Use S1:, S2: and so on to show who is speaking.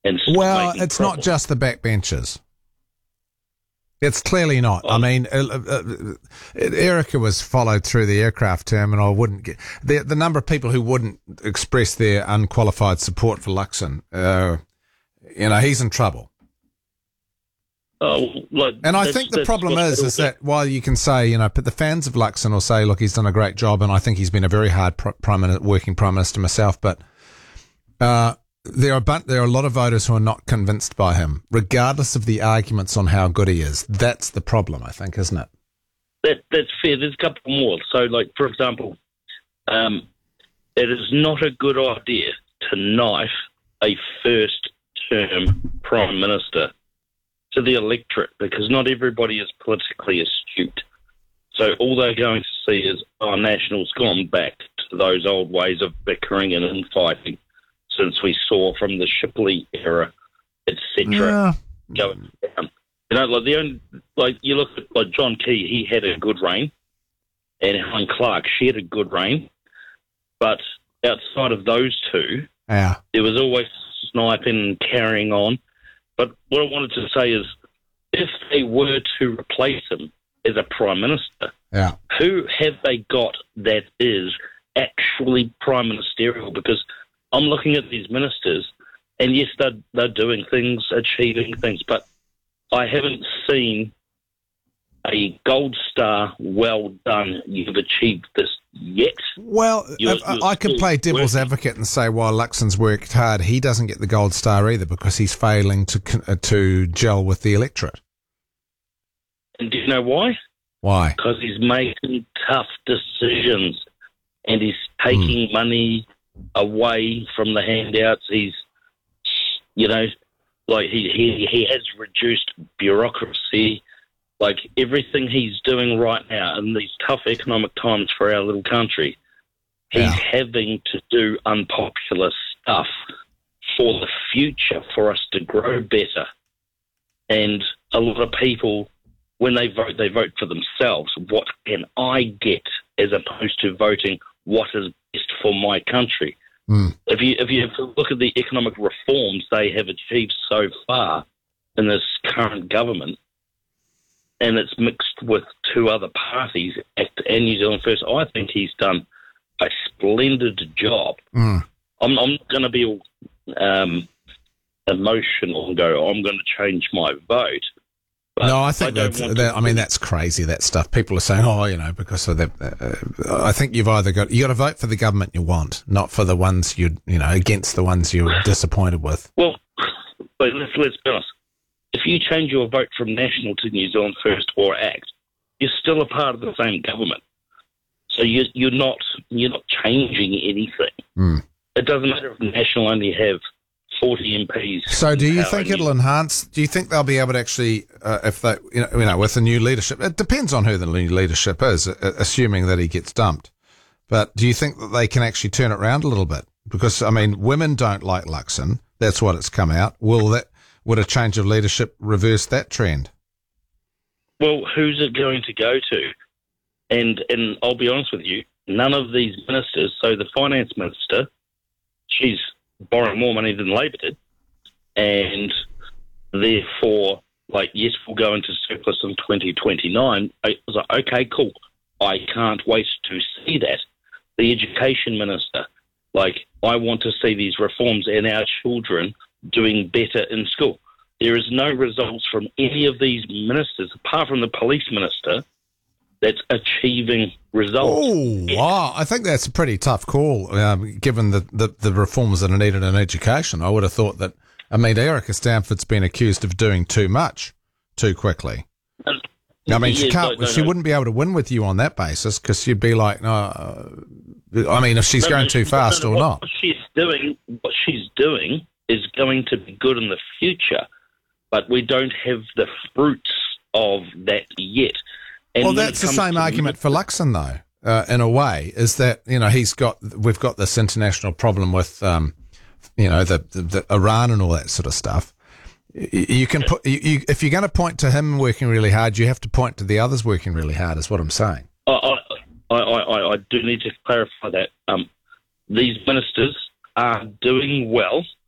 S1: and
S2: Well,
S1: making
S2: it's
S1: problems.
S2: not just the backbenchers. It's clearly not. I mean, Erica was followed through the aircraft terminal. Wouldn't get the number of people who wouldn't express their unqualified support for Luxon. He's in trouble. And I think the problem is that while you can say, but the fans of Luxon will say, look, he's done a great job, and I think he's been a very hard working prime minister myself, but there are a lot of voters who are not convinced by him, regardless of the arguments on how good he is. That's the problem, I think, isn't it?
S1: That's fair. There's a couple more. So, like, for example, it is not a good idea to knife a first-term prime minister to the electorate, because not everybody is politically astute. So all they're going to see is, National's gone back to those old ways of bickering and infighting since we saw from the Shipley era, etc. Going down. You look at John Key, he had a good reign, and Helen Clark, she had a good reign, but outside of those two, there was always sniping and carrying on. But what I wanted to say is, if they were to replace him as a prime minister, who have they got that is actually prime ministerial? Because I'm looking at these ministers, and yes, they're doing things, achieving things, but I haven't seen a gold star, well done, you've achieved this yet.
S2: Well, I can play devil's advocate and say, while Luxon's worked hard, he doesn't get the gold star either because he's failing to gel with the electorate.
S1: And do you know why?
S2: Why?
S1: Because he's making tough decisions, and he's taking money away from the handouts. He's, he has reduced bureaucracy. Like, everything he's doing right now in these tough economic times for our little country, he's having to do unpopular stuff for the future, for us to grow better. And a lot of people, when they vote for themselves. What can I get, as opposed to voting what is best for my country? If you look at the economic reforms they have achieved so far in this current government, and it's mixed with two other parties, ACT and New Zealand First, I think he's done a splendid job. I'm not going to be all emotional and go, I'm going to change my vote. But
S2: no, I think that's crazy, that stuff. People are saying, because of that. I think you got to vote for the government you want, not for the ones against the ones you're disappointed with.
S1: Well, but let's be honest. If you change your vote from National to New Zealand First or ACT, you're still a part of the same government. So you're not changing anything. It doesn't matter if National only have 40 MPs.
S2: So do you think it'll enhance? Do you think they'll be able to actually, if they, with the new leadership? It depends on who the new leadership is, assuming that he gets dumped. But do you think that they can actually turn it around a little bit? Because women don't like Luxon. That's what it's come out. Would a change of leadership reverse that trend?
S1: Well, who's it going to go to? And I'll be honest with you, none of these ministers, so the finance minister, she's borrowing more money than Labor did, and therefore, yes, we'll go into surplus in 2029. I was like, okay, cool. I can't wait to see that. The education minister, I want to see these reforms and our children doing better in school. There is no results from any of these ministers, apart from the police minister, that's achieving results.
S2: Oh, wow. I think that's a pretty tough call, given the reforms that are needed in education. I would have thought that, Erica Stanford's been accused of doing too much too quickly. She wouldn't be able to win with you on that basis, because you'd be like, if she's going too fast or not.
S1: What she's doing is going to be good in the future, but we don't have the fruits of that yet. And
S2: well, that's the same argument for Luxon, though, in a way, is that, we've got this international problem with, the Iran and all that sort of stuff. You can if you're going to point to him working really hard, you have to point to the others working really hard, is what I'm saying.
S1: I do need to clarify that. These ministers are doing well,